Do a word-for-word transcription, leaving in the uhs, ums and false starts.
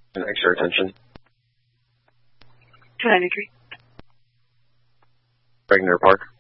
Thanks for your attention. two ninety-three. Regner Park.